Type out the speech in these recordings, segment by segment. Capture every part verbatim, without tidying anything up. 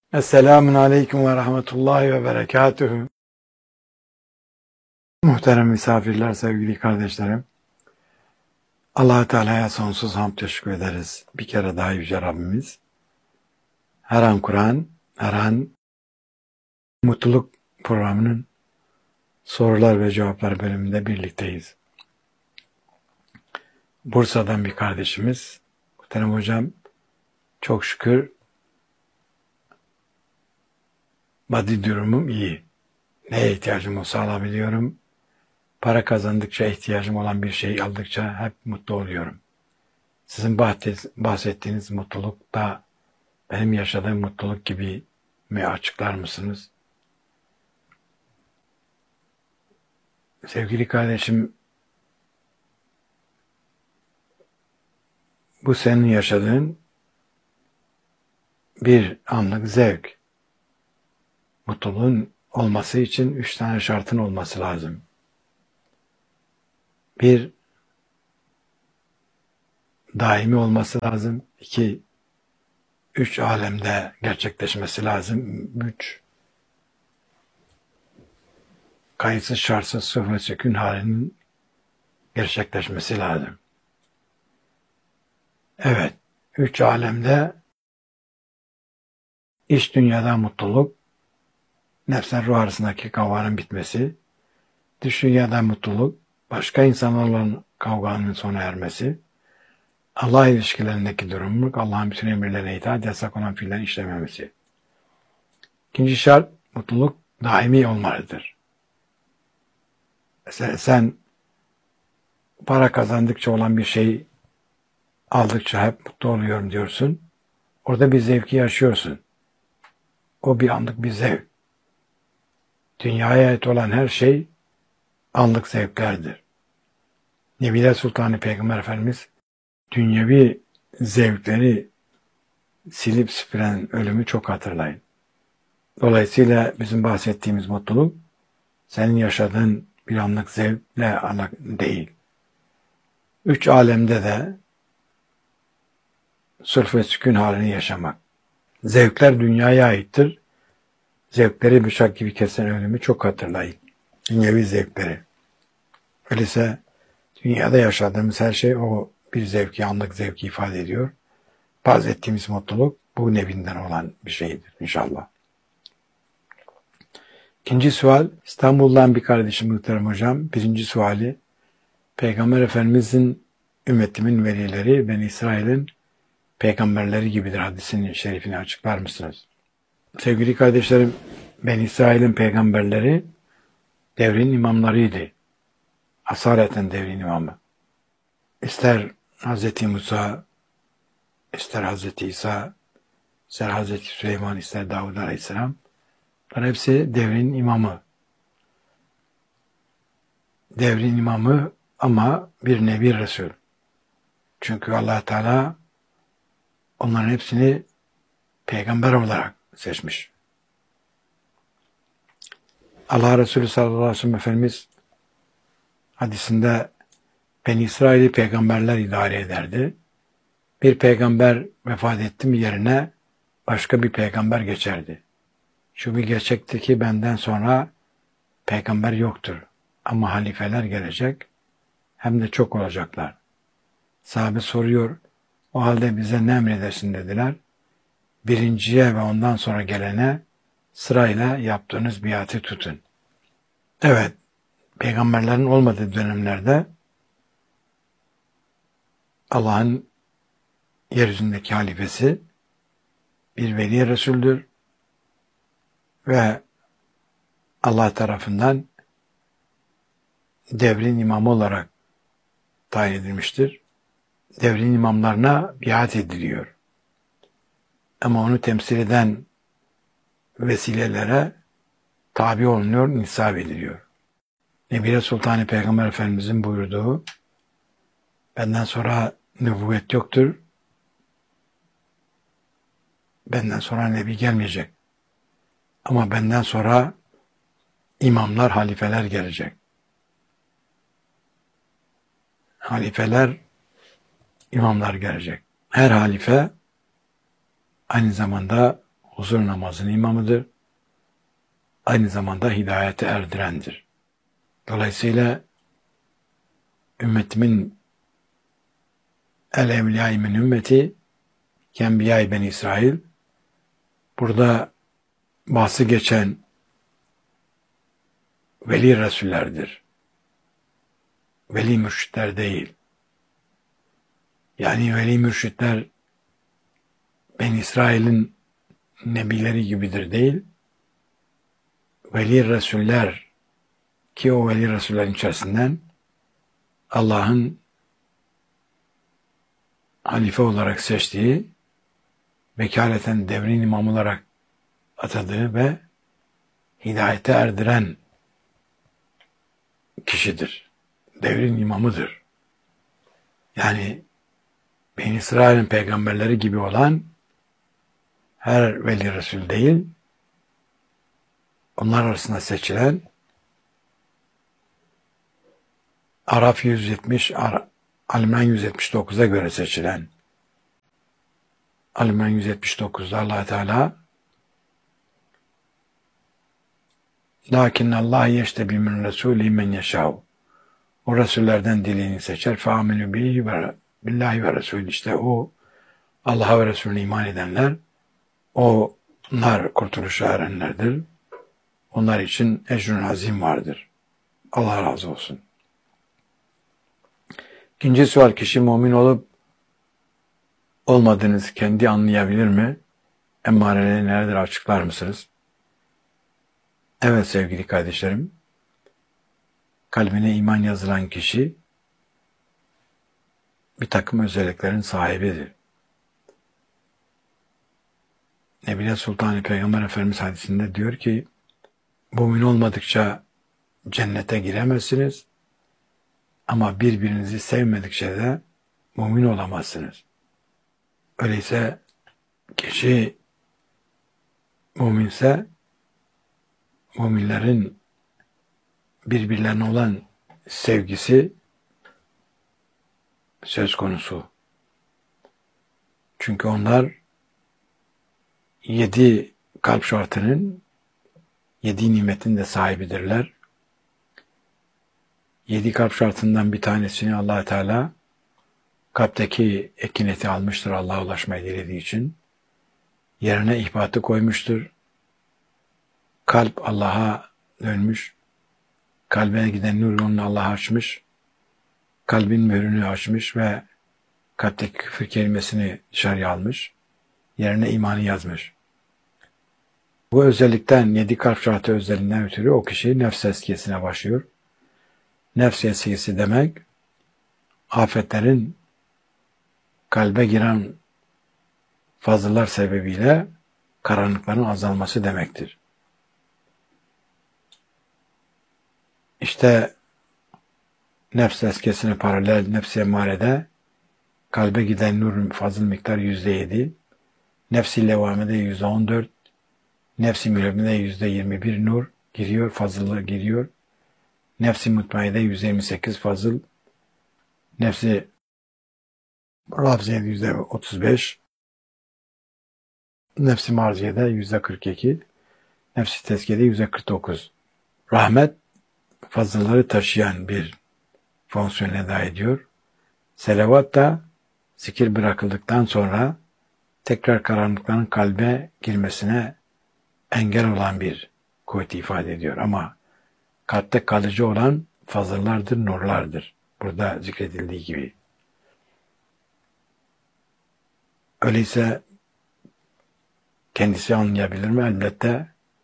Esselamun Aleyküm ve Rahmetullahi ve Berekatühü. Muhterem misafirler, sevgili kardeşlerim. Allah-u Teala'ya sonsuz hamd teşekkür ederiz. Bir kere daha Yüce Rabbimiz. Her an Kur'an, her an mutluluk programının sorular ve cevaplar bölümünde birlikteyiz. Bursa'dan bir kardeşimiz. Muhterem hocam, çok şükür maddi durumum iyi. Neye ihtiyacım olsa alabiliyorum. Para kazandıkça, ihtiyacım olan bir şey aldıkça hep mutlu oluyorum. Sizin bahsettiğiniz mutluluk da benim yaşadığım mutluluk gibi mi, açıklar mısınız? Sevgili kardeşim, bu senin yaşadığın bir anlık zevk. Mutluluğun olması için üç tane şartın olması lazım. Bir, daimi olması lazım. İki, üç alemde gerçekleşmesi lazım. Üç, kayıtsız şartsız sıfır ve sükun halinin gerçekleşmesi lazım. Evet, üç alemde iç dünyada mutluluk, nefsen ruh arasındaki kavganın bitmesi, dış dünyada mutluluk, başka insanlarla kavganın sona ermesi, Allah ilişkilerindeki durumluk, Allah'ın bütün emirlerine itaat, yasak olan fiillerin işlememesi. İkinci şart, mutluluk daimi olmalıdır. Mesela sen para kazandıkça olan bir şey aldıkça hep mutlu oluyorum diyorsun. Orada bir zevki yaşıyorsun. O bir anlık bir zevk. Dünyaya ait olan her şey anlık zevklerdir. Nebiler Sultanı Peygamber Efendimiz dünyevi zevkleri silip süpüren ölümü çok hatırlayın. Dolayısıyla bizim bahsettiğimiz mutluluk senin yaşadığın bir anlık zevkle alakalı değil. Üç alemde de sırf ve sükun halini yaşamak. Zevkler dünyaya aittir. Zevkleri bıçak gibi kesen ölümü çok hatırlayın. Dünyevi zevkleri. Öyleyse dünyada yaşadığımız her şey o bir zevki, anlık zevki ifade ediyor. Bahsettiğimiz mutluluk bu nevinden olan bir şeydir inşallah. İkinci sual, İstanbul'dan bir kardeşim muhterem hocam. Birinci suali, Peygamber Efendimizin ümmetimin velileri, Ben İsrail'in peygamberleri gibidir hadisinin şerifini açıklar mısınız? Sevgili kardeşlerim, Ben İsrail'in peygamberleri devrin imamlarıydı. Asaleten devrin imamı. İster Hazreti Musa, ister Hazreti İsa, ister Hazreti Süleyman, ister Davud Aleyhisselam, bunlar hepsi devrin imamı. Devrin imamı ama bir nebi Resul. Çünkü Allah Teala onların hepsini peygamber olarak seçmiş. Allah Resulü sallallahu aleyhi ve sellem Efendimiz hadisinde Beni İsrail'i peygamberler idare ederdi. Bir peygamber vefat etti mi yerine başka bir peygamber geçerdi. Şu bir gerçektir ki benden sonra peygamber yoktur. Ama halifeler gelecek, hem de çok olacaklar. Sahabe soruyor, o halde bize ne emredersin dediler. Birinciye ve ondan sonra gelene sırayla yaptığınız biatı tutun. Evet, peygamberlerin olmadığı dönemlerde Allah'ın yeryüzündeki halifesi bir veli Resul'dür ve Allah tarafından devrin imamı olarak tayin edilmiştir. Devrin imamlarına biat ediliyor. Ama onu temsil eden vesilelere tabi olunuyor, nisab ediliyor. Nebiler Sultanı Peygamber Efendimizin buyurduğu, benden sonra nübüvvet yoktur, benden sonra nebi gelmeyecek. Ama benden sonra imamlar, halifeler gelecek. Halifeler, imamlar gelecek. Her halife aynı zamanda huzur namazının imamıdır. Aynı zamanda hidayete erdirendir. Dolayısıyla ümmetimin el evliyâ min ümmeti kenbiyâ ben İsrail, burada bahsi geçen veli Resullerdir. Veli mürşitler değil. Yani veli mürşitler ben İsrail'in nebileri gibidir değil. Veli Resuller ki o veli Resullerin içerisinden Allah'ın halife olarak seçtiği, vekaleten devrin imamı olarak atadığı ve hidayete erdiren kişidir. Devrin imamıdır. Yani Beni İsrail'in peygamberleri gibi olan her veli Resul değil, onlar arasında seçilen Araf yüz yetmiş, Al-İmran yüz yetmiş dokuza göre seçilen Al-İmran yüz yetmiş dokuzda Allah Teala lakin Allah yeştebi min Resulî men yeşâv. O Resullerden dilediğini seçer. Fâminû bihi ve billahi ve Resulü. İşte o Allah'a ve Resulüne iman edenler, onlar kurtuluşa erenlerdir. Onlar için ecrün azim vardır. Allah razı olsun. İkinci sual, kişi mümin olup olmadığınızı kendi anlayabilir mi? Emmareleri neredir, açıklar mısınız? Evet sevgili kardeşlerim, kalbine iman yazılan kişi bir takım özelliklerin sahibidir. Nebile Sultan-ı Peygamber Efendimiz hadisinde diyor ki, mümin olmadıkça cennete giremezsiniz ama birbirinizi sevmedikçe de mümin olamazsınız. Öyleyse kişi müminse müminlerin birbirlerine olan sevgisi söz konusu. Çünkü onlar yedi kalp şartının, yedi nimetin de sahibidirler. Yedi kalp şartından bir tanesini Allah Teala kalpteki ekineti almıştır Allah'a ulaşmayı dilediği için. Yerine ihbatı koymuştur. Kalp Allah'a dönmüş. Kalbine giden nur yolunu Allah açmış. Kalbin mührünü açmış ve kalpteki küfür kelimesini dışarıya almış. Yerine imanı yazmış. Bu özellikten, yedi kalp şartı özelliğinden ötürü o kişi nefs tezkiyesine başlıyor. Nefs tezkiyesi demek, afetlerin kalbe giren fazlalar sebebiyle karanlıkların azalması demektir. İşte nefs tezkiyesine paralel nefs-i emmarede kalbe giden nurun fazıl miktarı yüzde yedi, nefs-i levamede yüzde on dört, nefs-i mülhemede yüzde yirmi bir nur giriyor, fazılı giriyor. Nefs-i mutmaide yüzde yirmi sekiz fazıl, nefs-i rafziyede yüzde otuz beş, nefs-i marziyede yüzde kırk iki, nefs-i tezkiyede yüzde kırk dokuz. Rahmet fazılları taşıyan bir fonksiyon eda ediyor. Selavat da zikir bırakıldıktan sonra tekrar karanlıkların kalbe girmesine engel olan bir kuvveti ifade ediyor. Ama kalpte kalıcı olan fazıllardır, nurlardır. Burada zikredildiği gibi. Öyleyse kendisi anlayabilir mi? Elbette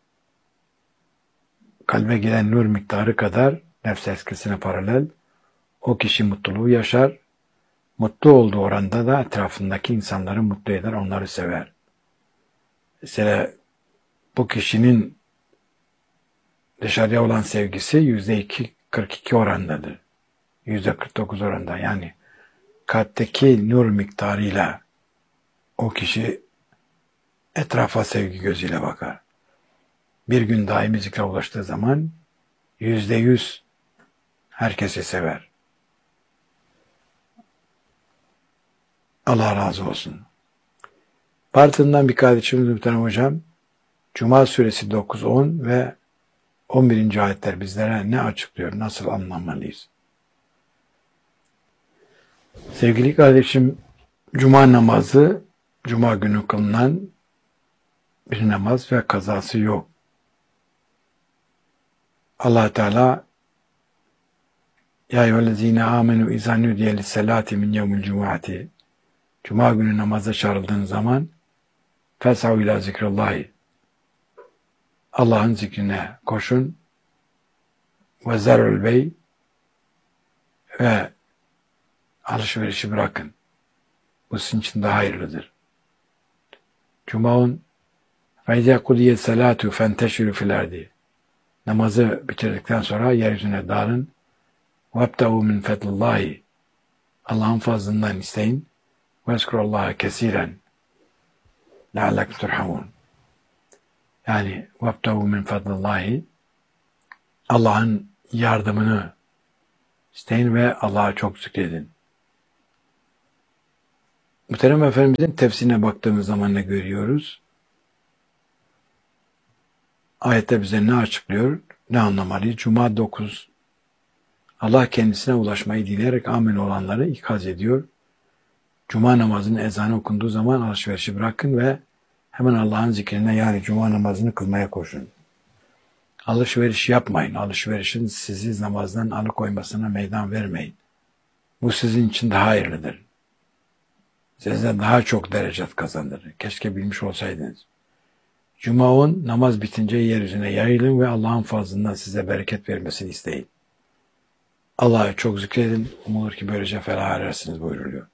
kalbe giren nur miktarı kadar nefs eskisine paralel o kişi mutluluğu yaşar. Mutlu olduğu oranda da etrafındaki insanları mutlu eder, onları sever. Mesela bu kişinin dışarıya olan sevgisi yüzde iki, kırk iki orandadır. Yüzde kırk dokuz oranda. Yani kalpteki nur miktarıyla o kişi etrafa sevgi gözüyle bakar. Bir gün daimi zikre ulaştığı zaman yüzde yüz herkesi sever. Allah razı olsun. Bartın'dan bir kardeşimiz muhterem hocam, Cuma suresi dokuz, on ve on birinci ayetler bizlere ne açıklıyor, nasıl anlamalıyız? Sevgili kardeşim, Cuma namazı, Cuma günü kılınan bir namaz ve kazası yok. Allah Teala Ya eyyühellezine amenu izâ nudiye lisselâti min yevmil cum'ati Cuma günü namaza çağrıldığın zaman fes'av ilâ zikrullâhi Allah'ın zikrine koşun ve zer'ül bey ve alışverişi bırakın. Bu sizin için daha hayırlıdır. Cuma'un فَاِذَا قُدِيَ السَّلَاتُ فَانْتَشِرُوا فِي الْاَرْضِ Namazı bitirdikten sonra yeryüzüne dağılın. وَابْتَغُوا مِنْ فَضْلِ اللّٰهِ Allah'ın fazlından isteyin. وَاذْكُرُوا اللّٰهَ كَثِيرًا لَعَلَّكُمْ تُرْحَمُونَ Yani وَابْتَغُوا مِنْ فَضْلِ اللّٰهِ Allah'ın yardımını isteyin ve Allah'a çok zikredin. Muhterem Efendimizin tefsirine baktığımız zaman ne görüyoruz? Ayette bize ne açıklıyor, ne anlamalıyız? Cuma dokuz. Allah kendisine ulaşmayı dileyerek amel olanları ikaz ediyor. Cuma namazının ezanı okunduğu zaman alışverişi bırakın ve hemen Allah'ın zikrine yani Cuma namazını kılmaya koşun. Alışveriş yapmayın. Alışverişin sizi namazdan alıkoymasına meydan vermeyin. Bu sizin için daha hayırlıdır. Size daha çok derecat kazandırır. Keşke bilmiş olsaydınız. Cuma on, namaz bitince yeryüzüne yayılın ve Allah'ın fazlından size bereket vermesini isteyin. Allah'ı çok zikredin, umulur ki böylece felah erersiniz buyuruluyor.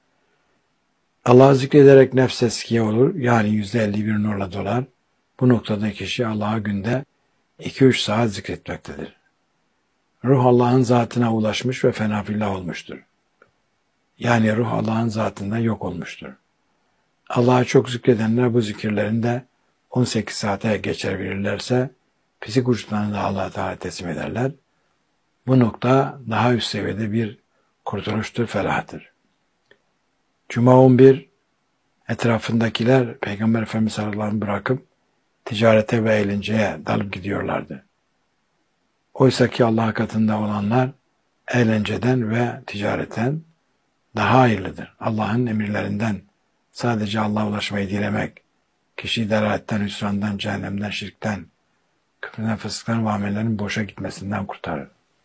Allah'ı zikrederek nefs eskiye olur, yani yüzde elli bir nurla dolar. Bu noktada kişi Allah'a günde iki üç saat zikretmektedir. Ruh Allah'ın zatına ulaşmış ve fenafillah olmuştur. Yani ruh Allah'ın zatında yok olmuştur. Allah'a çok zikredenler bu zikirlerinde on sekiz saate geçebilirlerse fizik uçlarını da Allah'a Teala teslim ederler. Bu nokta daha üst seviyede bir kurtuluştur, felahtır. Cuma on bir etrafındakiler Peygamber Efendimiz sallallahu aleyhi ve sellem bırakıp ticarete ve eğlenceye dalıp gidiyorlardı. Oysa ki Allah katında olanlar eğlenceden ve ticaretten daha hayırlıdır. Allah'ın emirlerinden sadece Allah'a ulaşmayı dilemek, kişiyi delaletten, hüsrandan, cehennemden, şirkten, küfründen, fısıktan ve amellerin boşa gitmesinden kurtarır.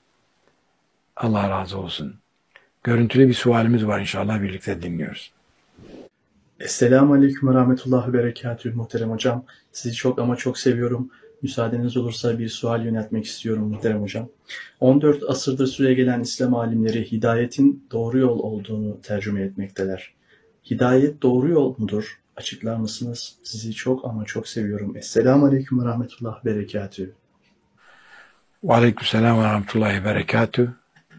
Allah razı olsun. Görüntülü bir sualimiz var, inşallah birlikte dinliyoruz. Esselamu Aleyküm ve Rahmetullahi ve Berekatühü muhterem hocam. Sizi çok ama çok seviyorum. Müsaadeniz olursa bir sual yöneltmek istiyorum muhterem hocam. on dört asırdır süregelen İslam alimleri hidayetin doğru yol olduğunu tercüme etmekteler. Hidayet doğru yol mudur? Açıklar mısınız? Sizi çok ama çok seviyorum. Esselamu Aleyküm ve Rahmetullahi ve Berekatühü. Ve Aleykümselam ve Rahmetullahi ve Berekatühü.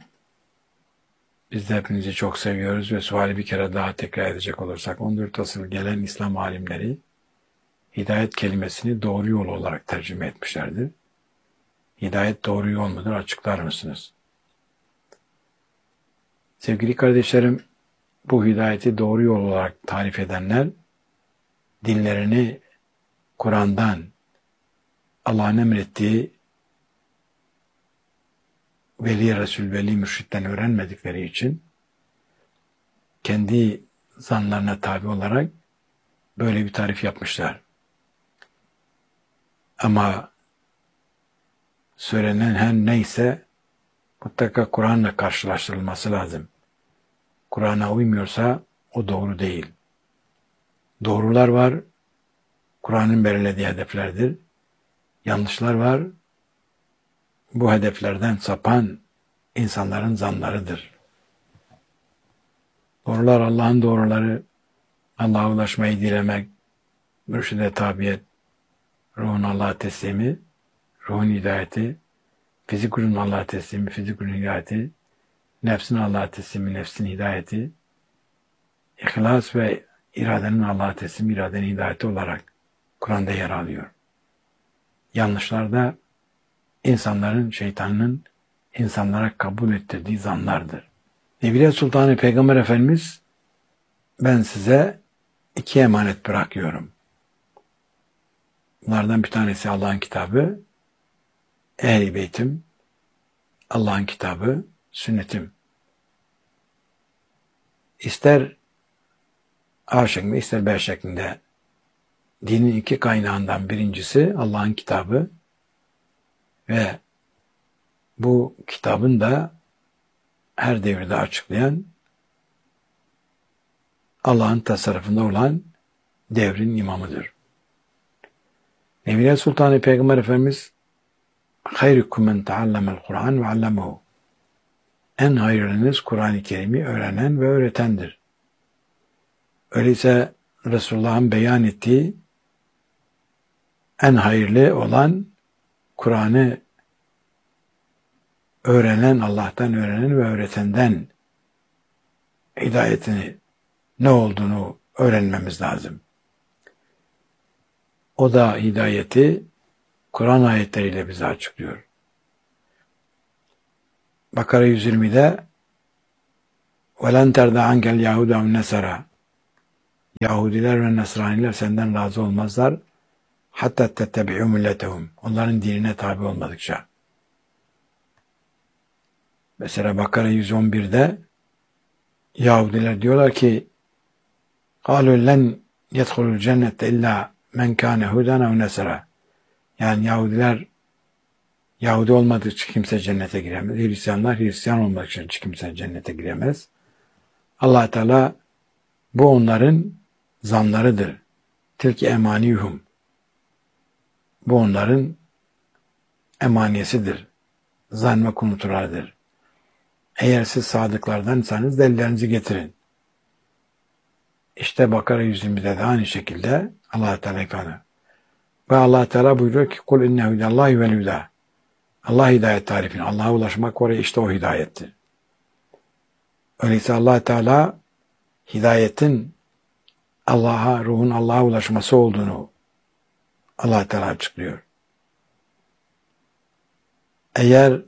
Biz de hepinizi çok seviyoruz ve suali bir kere daha tekrar edecek olursak on dört asır gelen İslam alimleri hidayet kelimesini doğru yol olarak tercüme etmişlerdir. Hidayet doğru yol mudur? Açıklar mısınız? Sevgili kardeşlerim, bu hidayeti doğru yol olarak tarif edenler dinlerini Kur'an'dan, Allah'ın emrettiği Veli Resul, Veli Mürşit'ten öğrenmedikleri için kendi zanlarına tabi olarak böyle bir tarif yapmışlar. Ama söylenen her neyse mutlaka Kur'an'la karşılaştırılması lazım. Kur'an'a uymuyorsa o doğru değil. Doğrular var, Kur'an'ın belirlediği hedeflerdir. Yanlışlar var, bu hedeflerden sapan insanların zanlarıdır. Doğrular Allah'ın doğruları, Allah'a ulaşmayı dilemek, mürşide tabiyet, ruhun Allah'a teslimi, ruhun hidayeti, fizik ruhun Allah'a teslimi, fizik ruhun hidayeti, nefsin Allah'a teslimi, nefsin hidayeti, ihlas ve iradenin Allah'a teslimi, iradenin hidayeti olarak Kur'an'da yer alıyor. Yanlışlarda insanların, şeytanın insanlara kabul ettirdiği zanlardır. Evliya Sultanı Peygamber Efendimiz, ben size iki emanet bırakıyorum. Bunlardan bir tanesi Allah'ın kitabı, Ehl-i Beytim, Allah'ın kitabı, sünnetim. İster A şeklinde, ister B şeklinde dinin iki kaynağından birincisi Allah'ın kitabı ve bu kitabın da her devirde açıklayan Allah'ın tasarrufunda olan devrin imamıdır. Nebiler Sultanı Peygamber Efendimiz hayrukum men taallamel Kur'an ve allemehu. En hayırlınız Kur'an-ı Kerim'i öğrenen ve öğretendir. Öyleyse Resulullah'ın beyan ettiği en hayırlı olan Kur'an'ı öğrenen, Allah'tan öğrenen ve öğretenden hidayetini ne olduğunu öğrenmemiz lazım. O da hidayeti Kur'an ayetleriyle bize açıklıyor. Bakara yüz yirmide وَلَنْ تَرْدَ عَنْكَ الْيَهُودَ وَالنَّسَرَى Yahudiler ve Nasraniler senden razı olmazlar. Hatta tettebi'u milletehum. Onların dinine tabi olmadıkça. Mesela Bakara yüz on birde Yahudiler diyorlar ki قَالُوا لَنْ يَدْخُلُ الْجَنَّةَ اِلَّا مَنْ كَانَ هُدًا اَوْ نَسَرًا Yani Yahudiler Yahudi olmadıkça kimse cennete giremez. Hristiyanlar Hristiyan olmadıkça hiç kimse cennete giremez. Allah Teala bu onların zanlarıdır. Tilki emaniyuhum. Bu onların emaniyesidir. Zan ve kunutulardır. Eğer siz sadıklardansanız delillerinizi getirin. İşte Bakara yüz yirmide de aynı şekilde Allah Teala ifade. Ve Allah Teala buyuruyor ki kul inne hudallahi vel huda. Allah hidayet tarifini. Allah'a ulaşmak oraya işte o hidayettir. Öyleyse Allah Teala hidayetin Allah'a, ruhun Allah'a ulaşması olduğunu Allah Teala açıklıyor. Eğer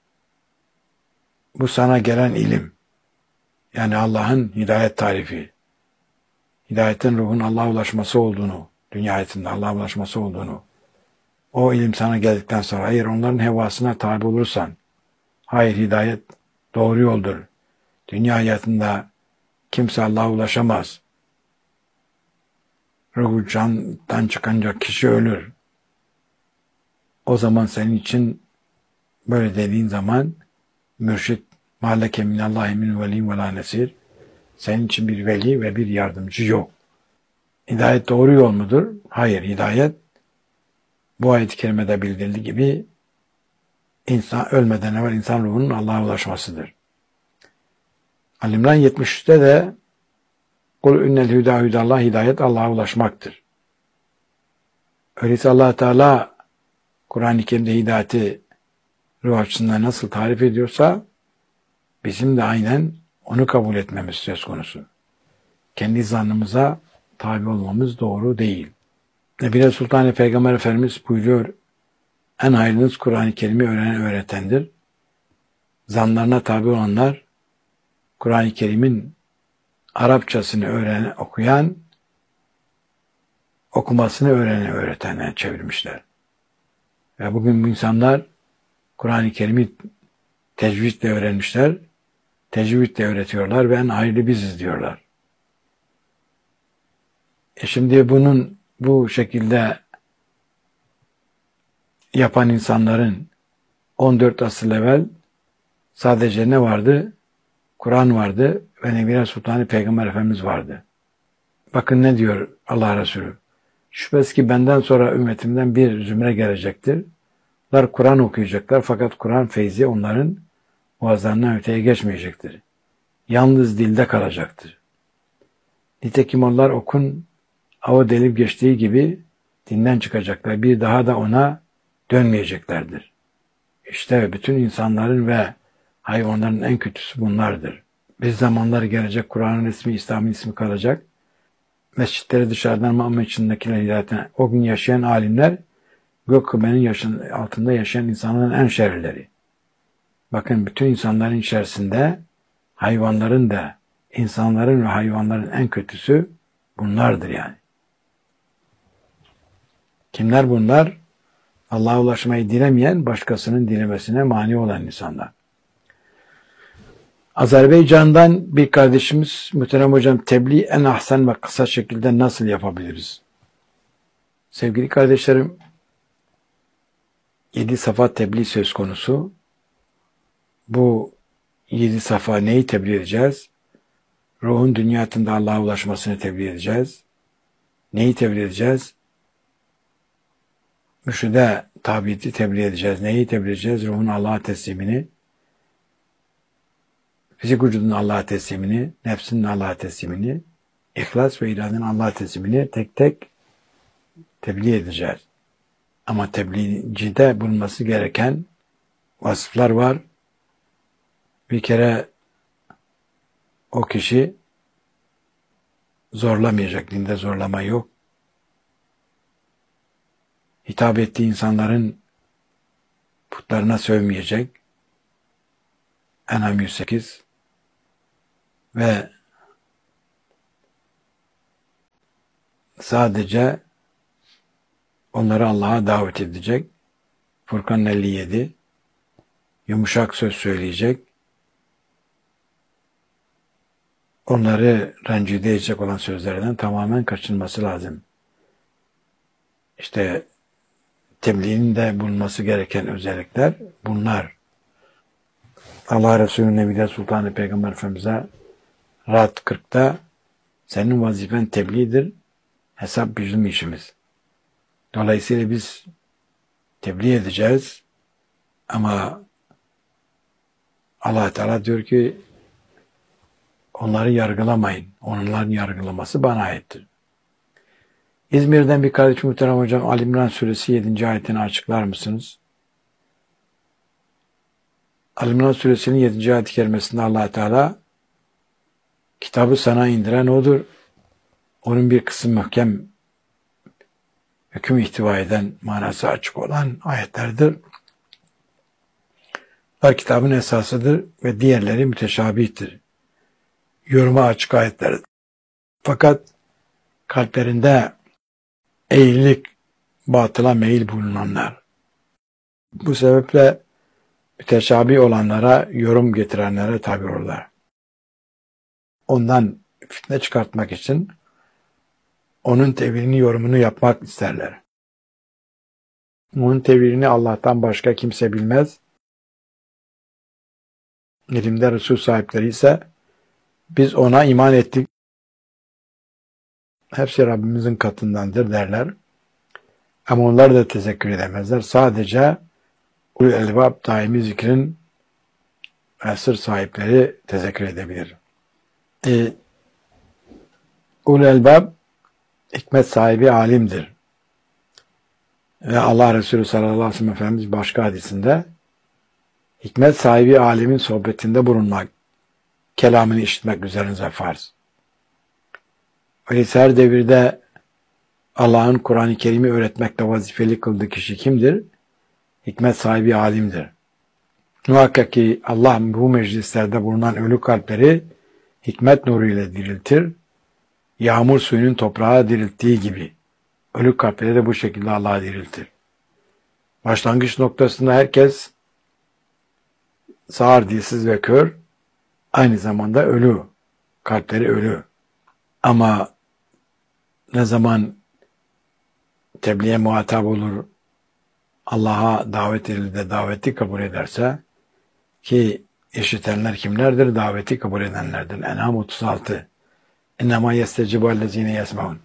bu sana gelen ilim, yani Allah'ın hidayet tarifi, hidayetin ruhun Allah'a ulaşması olduğunu, dünya hayatında Allah'a ulaşması olduğunu, o ilim sana geldikten sonra eğer onların hevasına tabi olursan, hayır hidayet doğru yoldur, dünya hayatında kimse Allah'a ulaşamaz, ruhu candan çıkınca kişi ölür. O zaman senin için böyle dediğin zaman mürşit mâleke minallâhi min velîn ve lâ nesir, senin için bir veli ve bir yardımcı yok. Hidayet doğru yol mudur? Hayır, hidayet bu ayet-i kerimede bildirildiği gibi insan ölmeden evvel insan ruhunun Allah'a ulaşmasıdır. Ali-İmran yetmiş üçte de kul innel hüdâ hüdâllâh, hidayet Allah'a ulaşmaktır. Öyleyse Allah Teala Kur'an-ı Kerim'de hidayeti ruh açısından nasıl tarif ediyorsa bizim de aynen onu kabul etmemiz söz konusu. Kendi zannımıza tabi olmamız doğru değil. Nebiler Sultanı Peygamber Efendimiz buyuruyor, en hayırlınız Kur'an-ı Kerim'i öğrenen öğretendir. Zanlarına tabi olanlar Kur'an-ı Kerim'in Arapçasını öğrenen, okuyan, okumasını öğrenen öğretenler çevirmişler. Ve bugün bu insanlar Kur'an-ı Kerim'i tecvidle öğrenmişler, tecvidle öğretiyorlar ve en hayırlı biziz diyorlar. E şimdi bunun bu şekilde yapan insanların on dört asır evvel sadece ne vardı? Kur'an vardı ve Nebiler Sultanı Peygamber Efendimiz vardı. Bakın ne diyor Allah Resulü. Şüphesiz ki benden sonra ümmetimden bir zümre gelecektir. Onlar Kur'an okuyacaklar fakat Kur'an feyzi onların boğazlarından öteye geçmeyecektir. Yalnız dilde kalacaktır. Nitekim onlar okun hava delip geçtiği gibi dinden çıkacaklar. Bir daha da ona dönmeyeceklerdir. İşte bütün insanların ve hayvanların en kötüsü bunlardır. Bir zamanlar gelecek Kur'an'ın ismi, İslam'ın ismi kalacak. Mescitleri dışarıdan ama içindekiler hidayetine. O gün yaşayan alimler gök kubbenin yaşın, altında yaşayan insanların en şerlileri. Bakın bütün insanların içerisinde hayvanların da insanların ve hayvanların en kötüsü bunlardır yani. Kimler bunlar? Allah'a ulaşmayı dilemeyen, başkasının dilemesine mani olan insanlar. Azerbaycan'dan bir kardeşimiz, muhterem hocam, tebliğ en ahsen ve kısa şekilde nasıl yapabiliriz? Sevgili kardeşlerim, yedi safa tebliğ söz konusu. Bu yedi safa neyi tebliğ edeceğiz? Ruhun dünyasında Allah'a ulaşmasını tebliğ edeceğiz. Neyi tebliğ edeceğiz? Mürşide tabiyeti tebliğ edeceğiz. Neyi tebliğ edeceğiz? Ruhun Allah'a teslimini, fizik vücudun Allah'a teslimini, nefsinin Allah'a teslimini, ihlas ve iradenin Allah'a teslimini tek tek tebliğ edeceğiz. Ama tebliğcide bulunması gereken vasıflar var. Bir kere o kişi zorlamayacak, dinde zorlama yok. Hitap ettiği insanların putlarına sövmeyecek. En'am yüz sekiz ve sadece onları Allah'a davet edecek. Furkan elli yedi yumuşak söz söyleyecek. Onları rencide edecek olan sözlerden tamamen kaçınması lazım. İşte tebliğin de bulunması gereken özellikler bunlar. Allah Resulü Nebi'de Sultan-ı Peygamber Efendimiz'e Ra'd kırkta senin vazifen tebliğdir, hesap bizim işimiz. Dolayısıyla biz tebliğ edeceğiz ama Allah Teala diyor ki onları yargılamayın. Onların yargılaması bana aittir. İzmir'den bir kardeşim muhterem hocam, Ali İmran suresi yedinci ayetini açıklar mısınız? Ali İmran suresinin yedinci ayet-i kerimesinde Allah Teala kitabı sana indiren odur. Onun bir kısım muhkem hüküm ihtiva eden, manası açık olan ayetlerdir. Bunlar kitabın esasıdır ve diğerleri müteşabihtir. Yoruma açık ayetlerdir. Fakat kalplerinde eğilik, batıla meyil bulunanlar, bu sebeple müteşabih olanlara, yorum getirenlere tabi olurlar. Ondan fitne çıkartmak için onun tevilini, yorumunu yapmak isterler. Onun tevilini Allah'tan başka kimse bilmez. İlimde Resul sahipleri ise biz ona iman ettik. Hepsi Rabbimizin katındandır derler. Ama onlar da tezekkür edemezler. Sadece ulul elbab, daimi zikrin esir sahipleri tezekkür edebilir. E, ulul elbab hikmet sahibi alimdir. Ve Allah Resulü sallallahu aleyhi ve sellem Efendimiz başka hadisinde hikmet sahibi alimin sohbetinde bulunmak, kelamını işitmek üzerinize farz. Öyleyse her devirde Allah'ın Kur'an-ı Kerim'i öğretmekle vazifeli kıldığı kişi kimdir? Hikmet sahibi alimdir. Muhakkak ki Allah bu meclislerde bulunan ölü kalpleri hikmet nuruyla diriltir. Yağmur suyunun toprağa dirilttiği gibi ölü kalpleri de bu şekilde Allah'a diriltir. Başlangıç noktasında herkes sağır, dilsiz ve kör, aynı zamanda ölü. Kalpleri ölü. Ama ne zaman tebliğe muhatap olur, Allah'a davet edilir de daveti kabul ederse, ki işitenler kimlerdir? Daveti kabul edenlerdir. En'am otuz altı. İnnemâ yestecibu ellezîne yesmeûn.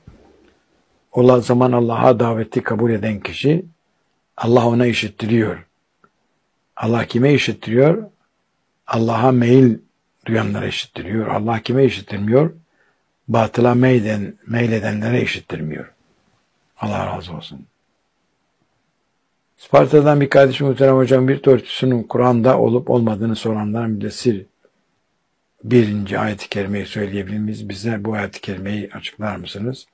O zaman Allah'a daveti kabul eden kişi, Allah ona işittiriyor. Allah kime işittiriyor? Allah'a meyil duyanlara işittiriyor. Allah kime işittirmiyor? Batıla meyden, meyledenlere işittirmiyor. Allah razı olsun. Sparta'dan bir kardeşim muhterem hocam, bir örtüsünün Kur'an'da olup olmadığını soranlar Müddessir birinci ayet-i kerimeyi söyleyebilir miyiz? Bize bu ayet-i kerimeyi açıklar mısınız?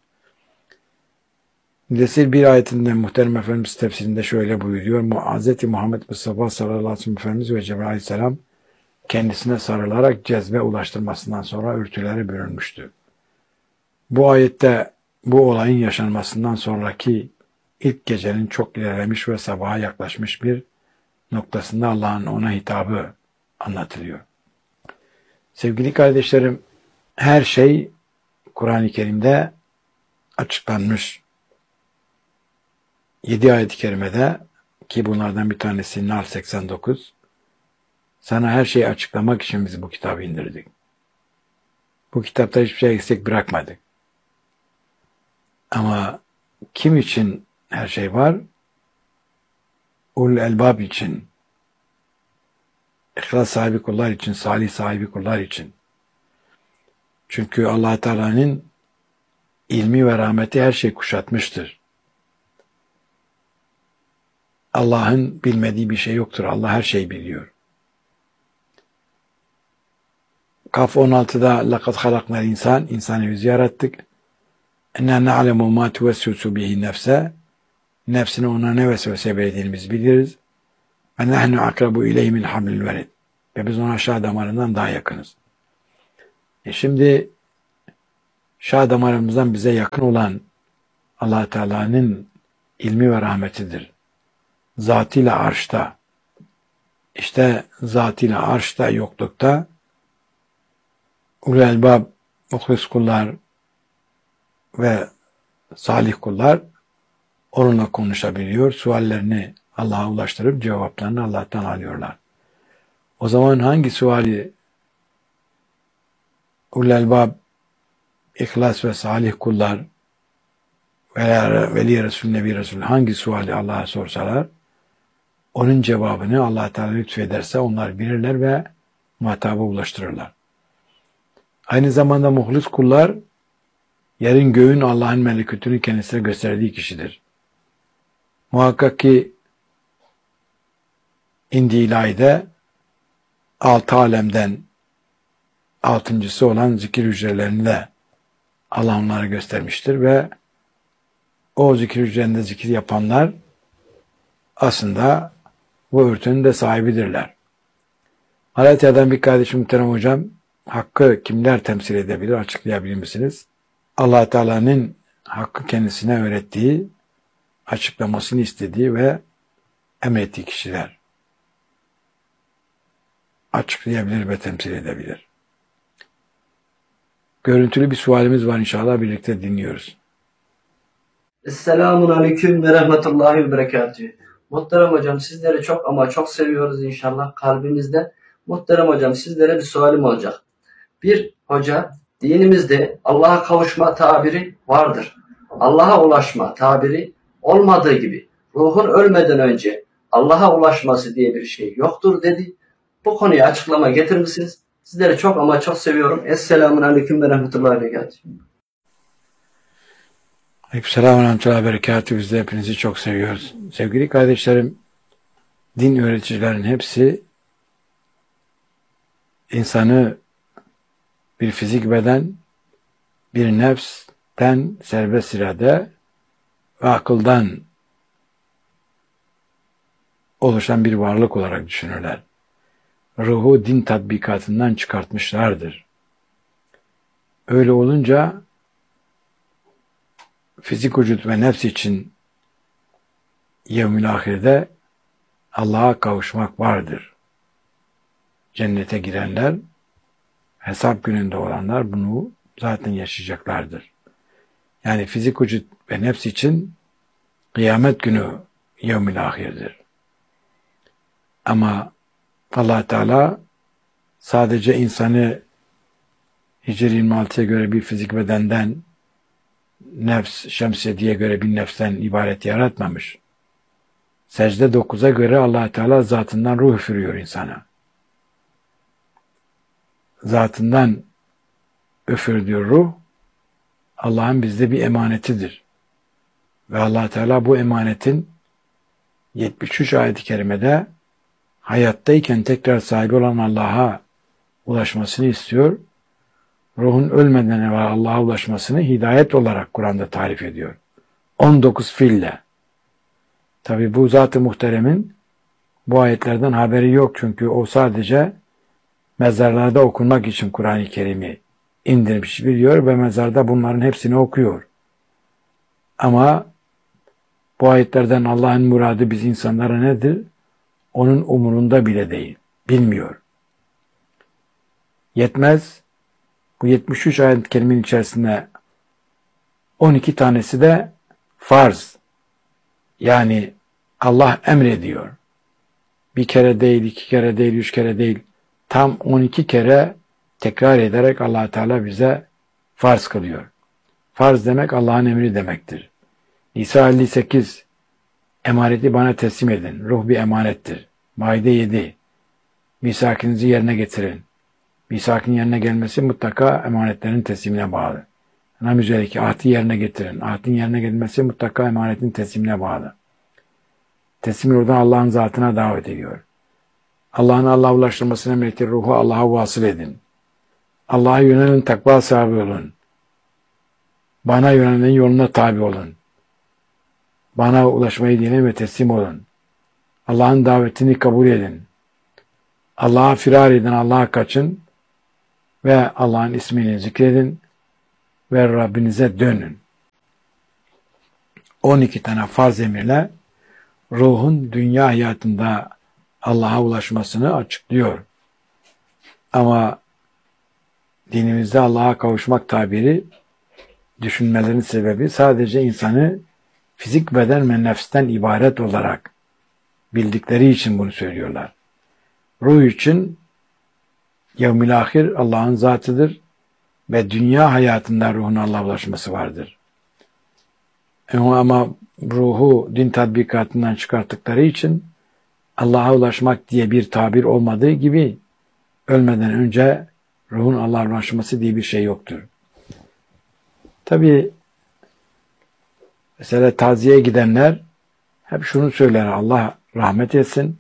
Müddessir bir ayetinde muhterem Efendimiz tefsirinde şöyle buyuruyor. Hz. Muhammed Mustafa sallallahu aleyhi ve sellem Efendimiz ve Cebrail aleyhisselam kendisine sarılarak cezbe ulaştırmasından sonra örtülere bürünmüştü. Bu ayette bu olayın yaşanmasından sonraki ilk gecenin çok ilerlemiş ve sabaha yaklaşmış bir noktasında Allah'ın ona hitabı anlatılıyor. Sevgili kardeşlerim, her şey Kur'an-ı Kerim'de açıklanmış. Yedi ayet-i kerimede, ki bunlardan bir tanesi Nahl seksen dokuz, sana her şeyi açıklamak için biz bu kitabı indirdik. Bu kitapta hiçbir şey eksik bırakmadık. Ama kim için her şey var? Ul elbab için, ihlas sahibi kullar için, salih sahibi kullar için. Çünkü Allah Teala'nın ilmi ve rahmeti her şeyi kuşatmıştır. Allah'ın bilmediği bir şey yoktur. Allah her şeyi biliyor. Kaf on altıda لَقَدْ خَلَقْنَا insan, insanı yüz yarattık. اَنَّا نَعْلَمُ مَا تُوَسْوِسُ بِهِ nefse, nefsine ona ne vesvese verdiğini biz biliriz. وَنَحْنُ اَقْرَبُ اِلَيْهِ مِنْ حَبْلِ الْوَرِدِ, ve biz ona şah damarından daha yakınız. E şimdi şah damarımızdan bize yakın olan Allah Teala'nın ilmi ve rahmetidir. Zatıyla arşta, işte zatıyla arşta, yoklukta ulul elbab, muhlis kullar ve salih kullar onunla konuşabiliyor. Suallerini Allah'a ulaştırıp cevaplarını Allah'tan alıyorlar. O zaman hangi suali ulul elbab, ihlas ve salih kullar veya Veli Resul, Nebi Resul hangi suali Allah'a sorsalar, onun cevabını Allah Teala lütfederse onlar bilirler ve muhataba ulaştırırlar. Aynı zamanda muhlis kullar, yerin göğün Allah'ın melekutunu kendisine gösterdiği kişidir. Muhakkak ki indi ilahide altı alemden altıncısı olan zikir hücrelerini de Allah onlara göstermiştir ve o zikir hücrelerinde zikir yapanlar aslında bu örtünün de sahibidirler. Malatya'dan bir kardeşim, muhterem hocam, hakkı kimler temsil edebilir, açıklayabilir misiniz? Allah Teala'nın hakkı kendisine öğrettiği, açıklamasını istediği ve emrettiği kişiler açıklayabilir ve temsil edebilir. Görüntülü bir sualimiz var, inşallah birlikte dinliyoruz. Esselamun Aleyküm ve Rahmetullahi ve Berekatühü. Muhterem hocam, sizleri çok ama çok seviyoruz inşallah kalbimizde. Muhterem hocam, sizlere bir sualim olacak. Bir hoca, dinimizde Allah'a kavuşma tabiri vardır. Allah'a ulaşma tabiri olmadığı gibi ruhun ölmeden önce Allah'a ulaşması diye bir şey yoktur dedi. Bu konuya açıklama getirir misiniz? Sizleri çok ama çok seviyorum. Esselamun Aleyküm ve Rahmetullahi ve Berekatühü. Aleykümselam ve rahmetullahi ve berekatühü. Biz de hepinizi çok seviyoruz. Sevgili kardeşlerim, din öğreticilerin hepsi insanı bir fizik beden, bir nefsten serbest irade ve akıldan oluşan bir varlık olarak düşünürler. Ruhu din tatbikatından çıkartmışlardır. Öyle olunca fizik vücut ve nefs için yevmül ahirede Allah'a kavuşmak vardır. Cennete girenler, hesap gününde olanlar bunu zaten yaşayacaklardır. Yani fizik vücut ve nefs için kıyamet günü yevmül ahirdir. Ama Allah Teala sadece insanı Hicri yirmi altıya göre bir fizik bedenden, nefs şemsiyeye göre bir nefsten ibaret yaratmamış. Secde dokuza göre Allah Teala zatından ruh üfürüyor insana. Zatından üfürdüğü ruh Allah'ın bizde bir emanetidir. Ve Allah Teala bu emanetin yetmiş üç ayet-i kerimede hayattayken tekrar sahibi olan Allah'a ulaşmasını istiyor. Ruhun ölmeden evvel Allah'a ulaşmasını hidayet olarak Kur'an'da tarif ediyor. on dokuz fiille. Tabi bu Zat-ı Muhterem'in bu ayetlerden haberi yok, çünkü o sadece mezarlarda okunmak için Kur'an-ı Kerim'i indirmiş, biliyor ve mezarda bunların hepsini okuyor. Ama Bu ayetlerden Allah'ın muradı biz insanlara nedir? Onun umurunda bile değil. Bilmiyor. Yetmez. Bu yetmiş üç ayet-i kerimenin içerisinde on iki tanesi de farz. Yani Allah emrediyor. Bir kere değil, iki kere değil, üç kere değil. Tam on iki kere tekrar ederek Allah Teala bize farz kılıyor. Farz demek Allah'ın emri demektir. Nisa elli sekiz emaneti bana teslim edin. Ruh bir emanettir. Maide yedi misakinizi yerine getirin. Misakin yerine gelmesi mutlaka emanetlerin teslimine bağlı. Nam üzerindeki ahdi yerine getirin. Ahdin yerine gelmesi mutlaka emanetin teslimine bağlı. Teslim oradan Allah'ın zatına davet ediyor. Allah'ın Allah'a ulaştırmasını emrettiği ruhu Allah'a vasıl edin. Allah'a yönelin, takva sahibi olun. Bana yönelen yoluna tabi olun. Bana ulaşmayı dileyin ve teslim olun. Allah'ın davetini kabul edin. Allah'a firar edin, Allah'a kaçın ve Allah'ın ismini zikredin ve Rabbinize dönün. on iki tane farz emirle ruhun dünya hayatında Allah'a ulaşmasını açıklıyor. Ama dinimizde Allah'a kavuşmak tabiri, düşünmelerin sebebi sadece insanı fizik beden ve nefsten ibaret olarak bildikleri için bunu söylüyorlar. Ruh için yevmil ahir Allah'ın zatıdır ve dünya hayatında ruhun Allah'a ulaşması vardır. Ama ruhu din tatbikatından çıkarttıkları için Allah'a ulaşmak diye bir tabir olmadığı gibi ölmeden önce ruhun Allah'a ulaşması diye bir şey yoktur. Tabi mesela taziyeye gidenler hep şunu söyler: Allah rahmet etsin.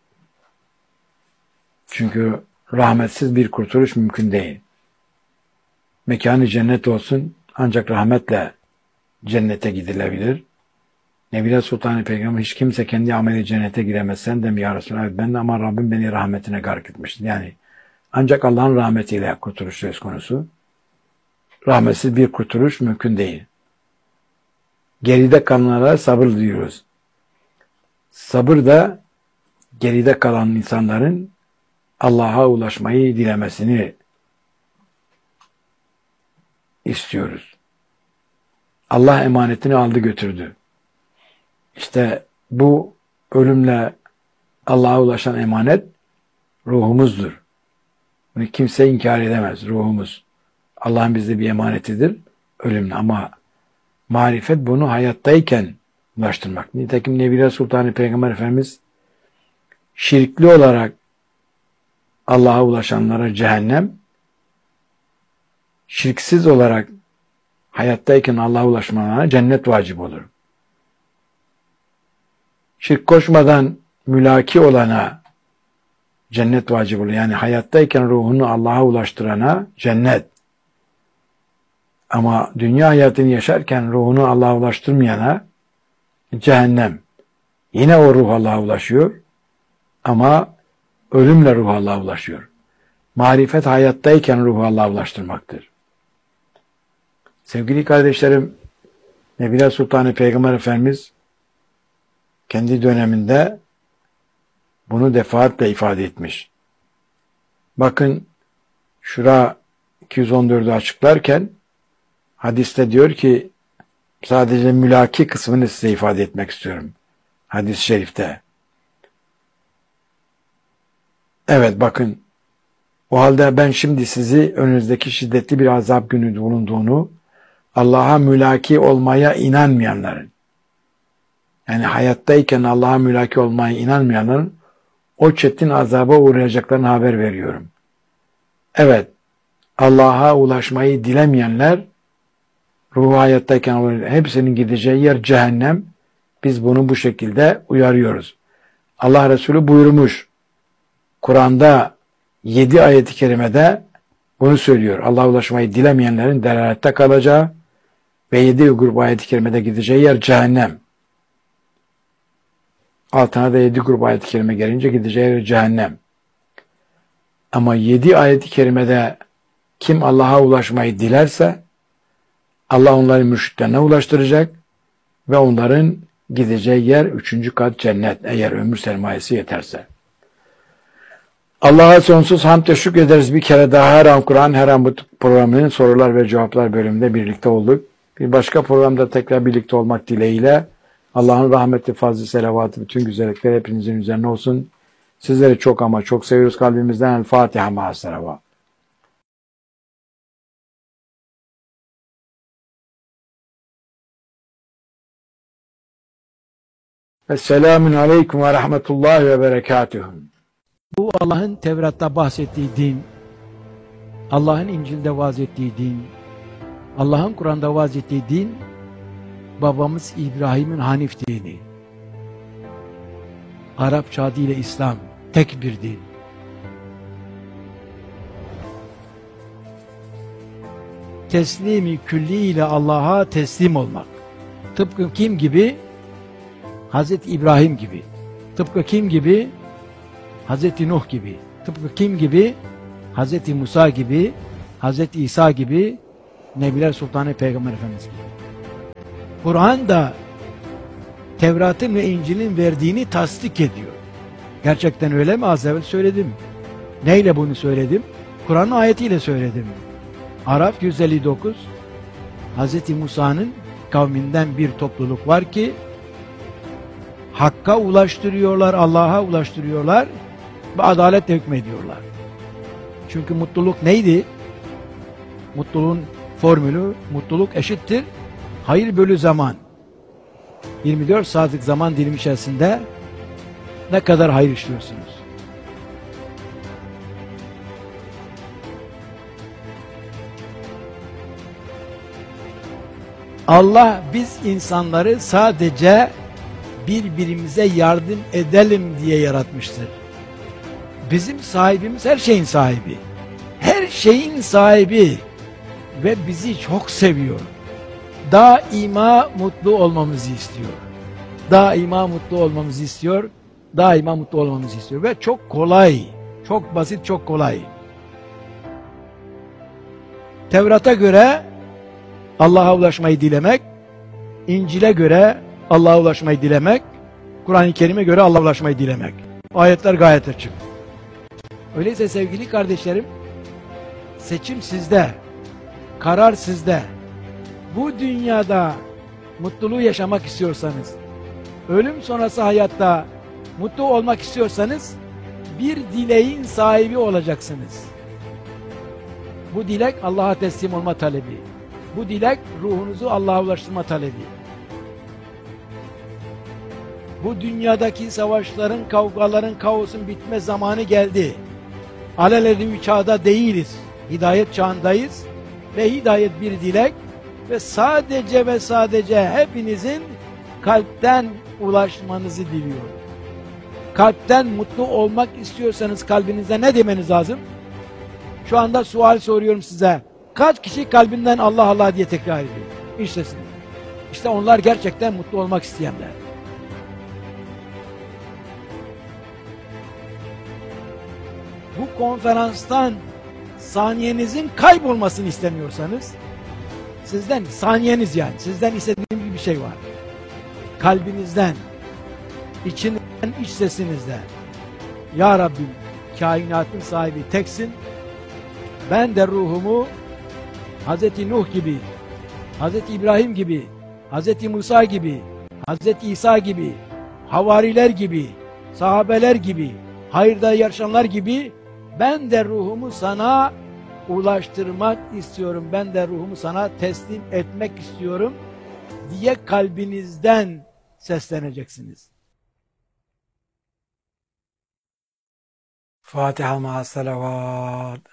Çünkü rahmetsiz bir kurtuluş mümkün değil. Mekanı cennet olsun, ancak rahmetle cennete gidilebilir. Nebile Sultan-ı Peygamber hiç kimse kendi ameli cennete giremez. Sen de mi ya Resulallah? Evet, ben de, ama Rabbim beni rahmetine gark etmişti. Yani ancak Allah'ın rahmetiyle kurtuluş söz konusu. Rahmetsiz bir kurtuluş mümkün değil. Geride kalanlara sabır duyuyoruz. Sabır da geride kalan insanların Allah'a ulaşmayı dilemesini istiyoruz. Allah emanetini aldı götürdü. İşte bu ölümle Allah'a ulaşan emanet ruhumuzdur. Bunu kimse inkar edemez. Ruhumuz Allah'ın bizde bir emanetidir ölümle, ama marifet bunu hayattayken ulaştırmak. Nitekim Nebile Sultan-ı Peygamber Efendimiz şirkli olarak Allah'a ulaşanlara cehennem, şirksiz olarak hayattayken Allah'a ulaşmalarına cennet vacip olur. Şirk koşmadan mülaki olana cennet vacip olur. Yani hayattayken ruhunu Allah'a ulaştırana cennet. Ama dünya hayatını yaşarken ruhunu Allah'a ulaştırmayana cehennem. Yine o ruh Allah'a ulaşıyor ama ölümle ruh Allah'a ulaşıyor. Marifet hayattayken ruhu Allah'a ulaştırmaktır. Sevgili kardeşlerim, Nebile Sultan-ı Peygamber Efendimiz kendi döneminde bunu defaatle ifade etmiş. Bakın şura iki yüz on dördü açıklarken hadiste diyor ki, sadece mülaki kısmını size ifade etmek istiyorum. Hadis-i şerifte. Evet, bakın. O halde ben şimdi sizi önünüzdeki şiddetli bir azap günü bulunduğunu, Allah'a mülaki olmaya inanmayanların, yani hayattayken Allah'a mülaki olmaya inanmayanların o çetin azaba uğrayacaklarını haber veriyorum. Evet, Allah'a ulaşmayı dilemeyenler, ruhu hayattayken hepsinin gideceği yer cehennem. Biz bunu bu şekilde uyarıyoruz. Allah Resulü buyurmuş, Kur'an'da yedi ayet-i kerimede bunu söylüyor. Allah'a ulaşmayı dilemeyenlerin delalette kalacağı ve yedi grup ayet-i kerimede gideceği yer cehennem. Altına da yedi grup ayet-i kerime gelince gideceği yer cehennem. Ama yedi ayet-i kerimede kim Allah'a ulaşmayı dilerse Allah onları mürşitlerine ulaştıracak ve onların gideceği yer üçüncü kat cennet eğer ömür sermayesi yeterse. Allah'a sonsuz hamd ve şükrederiz. Bir kere daha her an Kur'an, her an bu programının sorular ve cevaplar bölümünde birlikte olduk. Bir başka programda tekrar birlikte olmak dileğiyle Allah'ın rahmeti, fazlı, selavatı, bütün güzellikler hepinizin üzerine olsun. Sizleri çok ama çok seviyoruz kalbimizden. El Fatiha ma'as-salavat. Esselamun aleyküm ve rahmetullahi ve berekatuhu. Bu Allah'ın Tevrat'ta bahsettiği din, Allah'ın İncil'de vaaz ettiği din, Allah'ın Kur'an'da vaaz ettiği din, babamız İbrahim'in Hanif dini. Arapça adıyla İslam, tek bir din. Teslimi külli ile Allah'a teslim olmak. Tıpkı kim gibi? Hazreti İbrahim gibi. Tıpkı kim gibi? Hazreti Nuh gibi. Tıpkı kim gibi? Hazreti Musa gibi, Hazreti İsa gibi, Nebiler Sultanı Peygamber Efendimiz gibi. Kur'an da Tevrat'ın ve İncil'in verdiğini tasdik ediyor. Gerçekten öyle mi? Az evvel söyledim. Neyle bunu söyledim? Kur'an'ın ayetiyle söyledim. Araf yüz elli dokuz, Hazreti Musa'nın kavminden bir topluluk var ki Hakka ulaştırıyorlar, Allah'a ulaştırıyorlar ve adaletle hükmediyorlar. Çünkü mutluluk neydi? Mutluluğun formülü, mutluluk eşittir hayır bölü zaman. yirmi dört saatlik zaman dilimi içerisinde ne kadar hayır işliyorsunuz? Allah biz insanları sadece birbirimize yardım edelim diye yaratmıştır. Bizim sahibimiz her şeyin sahibi. Her şeyin sahibi ve bizi çok seviyor. Daima mutlu olmamızı istiyor. Daima mutlu olmamızı istiyor. Daima mutlu olmamızı istiyor ve çok kolay, çok basit, çok kolay. Tevrat'a göre Allah'a ulaşmayı dilemek, İncil'e göre Allah'a ulaşmayı dilemek, Kur'an-ı Kerim'e göre Allah'a ulaşmayı dilemek. Ayetler gayet açık. Öyleyse sevgili kardeşlerim, seçim sizde, karar sizde. Bu dünyada mutluluğu yaşamak istiyorsanız, ölüm sonrası hayatta mutlu olmak istiyorsanız, bir dileğin sahibi olacaksınız. Bu dilek Allah'a teslim olma talebi. Bu dilek ruhunuzu Allah'a ulaştırma talebi. Bu dünyadaki savaşların, kavgaların, kaosun bitme zamanı geldi. Alelade bir çağda değiliz. Hidayet çağındayız. Ve hidayet bir dilek. Ve sadece ve sadece hepinizin kalpten ulaşmanızı diliyorum. Kalpten mutlu olmak istiyorsanız kalbinizde ne demeniz lazım? Şu anda sual soruyorum size. Kaç kişi kalbinden Allah Allah diye tekrar ediyor? İşte, işte onlar gerçekten mutlu olmak isteyenler. Bu konferanstan saniyenizin kaybolmasını istemiyorsanız, sizden saniyeniz yani, sizden istediğim bir şey var. Kalbinizden, içinden, iç sesinizde. Ya Rabbim, kainatın sahibi teksin, ben de ruhumu Hazreti Nuh gibi, Hazreti İbrahim gibi, Hazreti Musa gibi, Hazreti İsa gibi, havariler gibi, sahabeler gibi, hayırda yarışanlar gibi ben de ruhumu sana ulaştırmak istiyorum. Ben de ruhumu sana teslim etmek istiyorum diye kalbinizden sesleneceksiniz. Fatiha ma'as-salavat.